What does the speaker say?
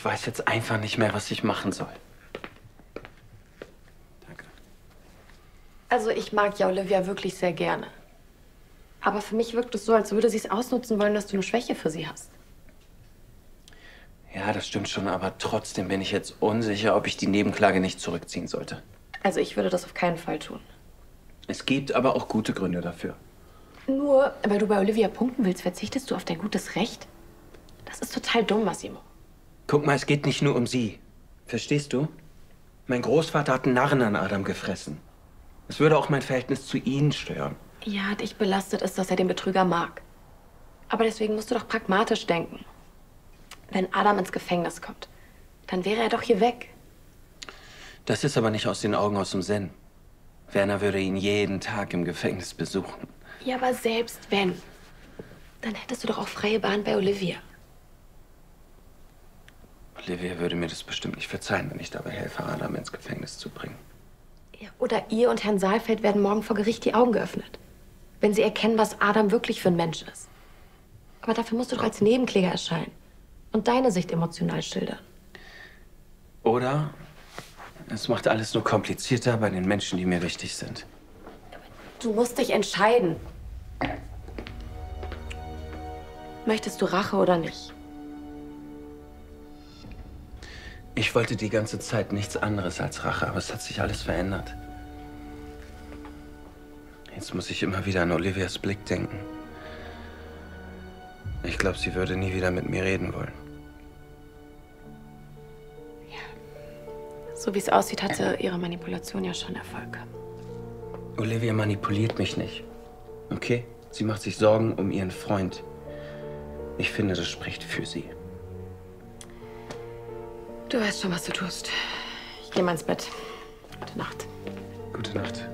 Ich weiß jetzt einfach nicht mehr, was ich machen soll. Danke. Also ich mag ja Olivia wirklich sehr gerne. Aber für mich wirkt es so, als würde sie es ausnutzen wollen, dass du eine Schwäche für sie hast. Ja, das stimmt schon, aber trotzdem bin ich jetzt unsicher, ob ich die Nebenklage nicht zurückziehen sollte. Also ich würde das auf keinen Fall tun. Es gibt aber auch gute Gründe dafür. Nur weil du bei Olivia punkten willst, verzichtest du auf dein gutes Recht? Das ist total dumm, Massimo. Guck mal, es geht nicht nur um sie. Verstehst du? Mein Großvater hat einen Narren an Adam gefressen. Es würde auch mein Verhältnis zu ihnen stören. Ja, dich belastet es, dass er den Betrüger mag. Aber deswegen musst du doch pragmatisch denken. Wenn Adam ins Gefängnis kommt, dann wäre er doch hier weg. Das ist aber nicht aus den Augen, aus dem Sinn. Werner würde ihn jeden Tag im Gefängnis besuchen. Ja, aber selbst wenn, dann hättest du doch auch freie Bahn bei Olivia. Olivia würde mir das bestimmt nicht verzeihen, wenn ich dabei helfe, Adam ins Gefängnis zu bringen. Ja, oder ihr und Herrn Saalfeld werden morgen vor Gericht die Augen geöffnet. Wenn sie erkennen, was Adam wirklich für ein Mensch ist. Aber dafür musst du doch als Nebenkläger erscheinen. Und deine Sicht emotional schildern. Oder es macht alles nur komplizierter bei den Menschen, die mir wichtig sind. Du musst dich entscheiden. Möchtest du Rache oder nicht? Ich wollte die ganze Zeit nichts anderes als Rache, aber es hat sich alles verändert. Jetzt muss ich immer wieder an Olivias Blick denken. Ich glaube, sie würde nie wieder mit mir reden wollen. So wie es aussieht, hatte ihre Manipulation ja schon Erfolg. Olivia manipuliert mich nicht. Okay? Sie macht sich Sorgen um ihren Freund. Ich finde, das spricht für sie. Du weißt schon, was du tust. Ich gehe mal ins Bett. Gute Nacht. Gute Nacht.